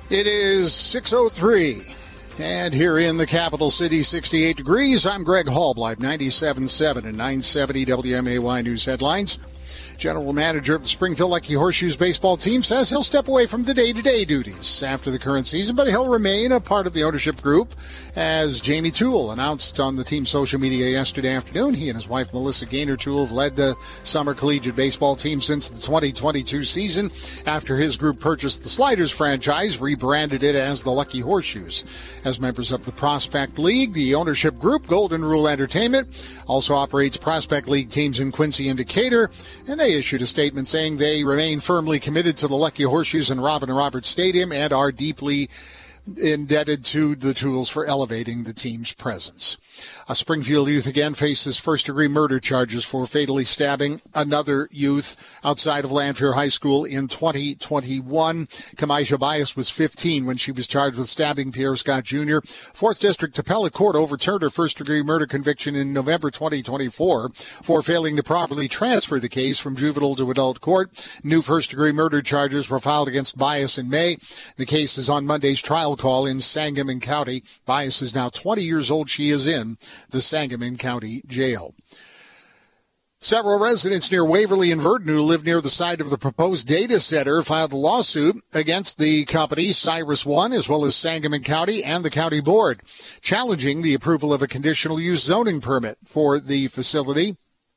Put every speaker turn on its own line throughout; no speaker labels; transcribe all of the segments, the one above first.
It is 6:03, and here in the capital city, 68 degrees. I'm Greg Hallbleib, 97.7 and 970 WMAY News Headlines. General manager of the Springfield Lucky Horseshoes baseball team says he'll step away from the day-to-day duties after the current season, but he'll remain a part of the ownership group, as Jamie Toole announced on the team's social media yesterday afternoon. He and his wife, Melissa Gaynor Toole, have led the summer collegiate baseball team since the 2022 season after his group purchased the Sliders franchise, rebranded it as the Lucky Horseshoes. As members of the Prospect League, the ownership group, Golden Rule Entertainment, also operates Prospect League teams in Quincy and Decatur, and they issued a statement saying they remain firmly committed to the Lucky Horseshoes in Robin Roberts Stadium and are deeply indebted to the Tools for elevating the team's presence. A Springfield youth again faces first-degree murder charges for fatally stabbing another youth outside of Lanphier High School in 2021. Kamaisha Bias was 15 when she was charged with stabbing Pierre Scott Jr. 4th District Appellate Court overturned her first-degree murder conviction in November 2024 for failing to properly transfer the case from juvenile to adult court. New first-degree murder charges were filed against Bias in May. The case is on Monday's trial call in Sangamon County. Bias is now 20 years old. She is in the Sangamon County Jail. Several residents near Waverly and Verdon who live near the site of the proposed data center filed a lawsuit against the company Cyrus One, as well as Sangamon County and the county board, challenging the approval of a conditional use zoning permit for the facility.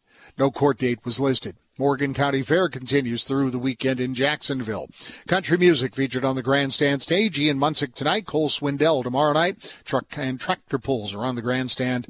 No court date was listed. Morgan County Fair continues through the weekend in Jacksonville. Country music featured on the grandstand stage. Ian Munsick tonight, Cole Swindell tomorrow night. Truck and tractor pulls are on the grandstand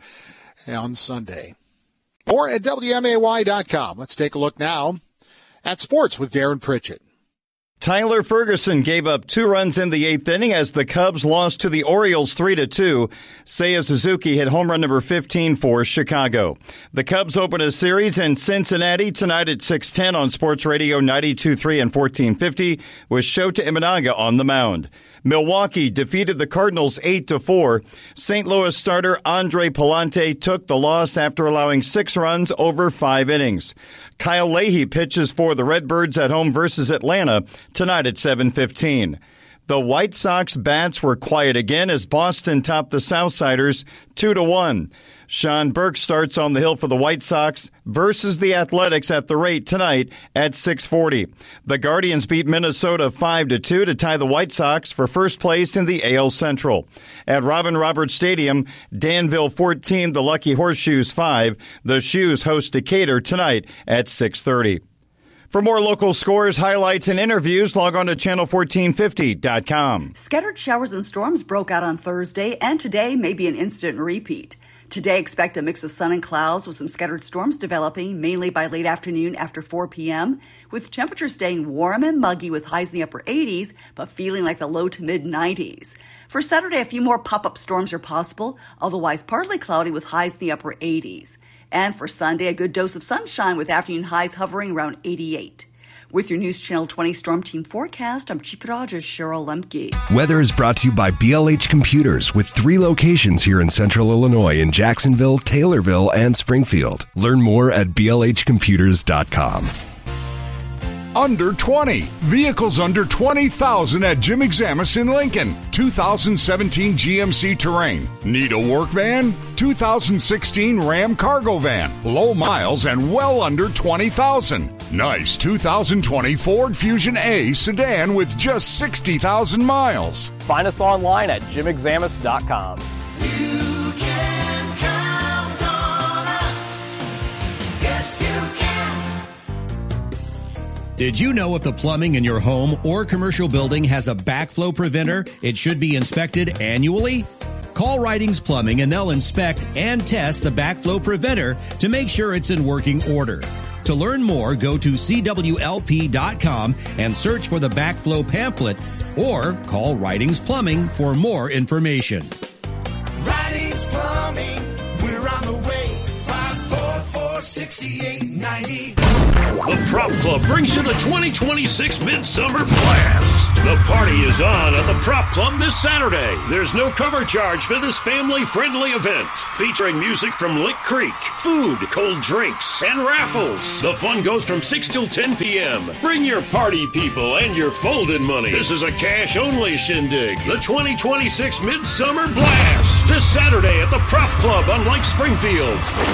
on Sunday. More at WMAY.com. Let's take a look now at sports with Darren Pritchett.
Tyler Ferguson gave up 2 runs in the 8th inning as the Cubs lost to the Orioles 3-2. Seiya Suzuki hit home run number 15 for Chicago. The Cubs open a series in Cincinnati tonight at 6:10 on Sports Radio 92.3 and 1450 with Shota Imanaga on the mound. Milwaukee defeated the Cardinals 8-4. St. Louis starter Andre Palante took the loss after allowing 6 runs over 5 innings. Kyle Leahy pitches for the Redbirds at home versus Atlanta tonight at 7:15. The White Sox bats were quiet again as Boston topped the Southsiders 2-1. Sean Burke starts on the hill for the White Sox versus the Athletics at the rate tonight at 6:40. The Guardians beat Minnesota 5-2 to tie the White Sox for first place in the AL Central. At Robin Roberts Stadium, Danville 14, the Lucky Horseshoes 5. The Shoes host Decatur tonight at 6:30. For more local scores, highlights, and interviews, log on to channel1450.com.
Scattered showers and storms broke out on Thursday, and today may be an instant repeat. Today, expect a mix of sun and clouds with some scattered storms developing, mainly by late afternoon after 4 p.m., with temperatures staying warm and muggy with highs in the upper 80s, but feeling like the low to mid-90s. For Saturday, a few more pop-up storms are possible, otherwise partly cloudy with highs in the upper 80s. And for Sunday, a good dose of sunshine with afternoon highs hovering around 88. With your News Channel 20 Storm Team forecast, I'm Chief Meteorologist Cheryl Lemke.
Weather is brought to you by BLH Computers with 3 locations here in Central Illinois in Jacksonville, Taylorville, and Springfield. Learn more at blhcomputers.com.
Under 20. Vehicles under 20,000 at Jim Examus in Lincoln. 2017 GMC Terrain. Need a work van? 2016 Ram Cargo Van. Low miles and well under 20,000. Nice 2020 Ford Fusion A sedan with just 60,000 miles.
Find us online at jimexamus.com.
You can count on us. Yes, you can.
Did you know if the plumbing in your home or commercial building has a backflow preventer, it should be inspected annually? Call Ridings Plumbing and they'll inspect and test the backflow preventer to make sure it's in working order. To learn more, go to CWLP.com and search for the backflow pamphlet or call Ridings Plumbing for more information.
Ridings Plumbing, we're on the way. 544-6890.
The Prop Club brings you the 2026 Midsummer Blast. The party is on at the Prop Club this Saturday. There's no cover charge for this family-friendly event, featuring music from Lick Creek, food, cold drinks, and raffles. The fun goes from 6 till 10 p.m. Bring your party people and your folded money. This is a cash-only shindig. The 2026 Midsummer Blast this Saturday at the Prop Club on Lake Springfield.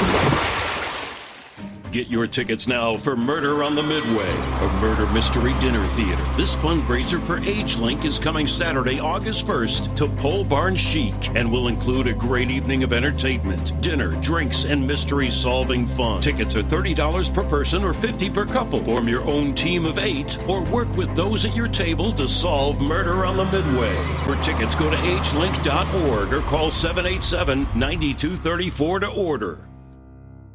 Get your tickets now for Murder on the Midway, a murder mystery dinner theater. This fundraiser for AgeLink is coming Saturday, August 1st to Pole Barn Chic and will include a great evening of entertainment, dinner, drinks, and mystery-solving fun. Tickets are $30 per person or $50 per couple. Form your own team of 8 or work with those at your table to solve Murder on the Midway. For tickets, go to agelink.org or call 787-9234 to order.